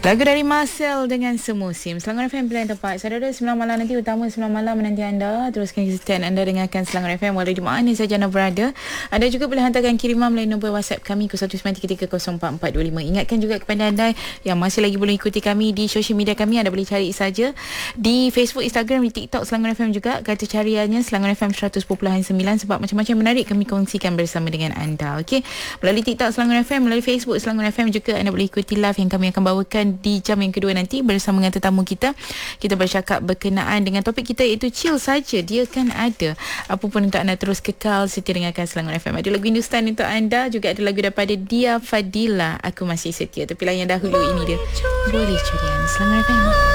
Lagu dari Marcel dengan Semusim. Selangor FM pilihan tepat. Saudara, 9 malam nanti, utama 9 malam menanti anda. Teruskan kesistian anda dengarkan Selangor FM walau di mana saja anda berada. Anda juga boleh hantarkan kiriman melalui nombor WhatsApp kami 0193304425. Ingatkan juga kepada anda yang masih lagi boleh ikuti kami di sosial media kami. Anda boleh cari saja di Facebook, Instagram, di TikTok Selangor FM juga. Kata cariannya Selangor FM 100.9 sebab macam-macam menarik kami kongsikan bersama dengan anda. Okey, melalui TikTok Selangor FM, melalui Facebook Selangor FM juga anda boleh ikuti live yang kami akan bawakan di jam yang kedua nanti bersama dengan tetamu kita. Kita bercakap berkenaan dengan topik kita, iaitu chill saja, dia kan ada. Apa pun untuk anda terus kekal setia dengarkan Selangor FM. Ada lagu Hindustan untuk anda, juga ada lagu daripada Dia Fadila, Aku Masih Setia. Tapi lah yang dahulu ini dia Boleh Curian, Selangor FM.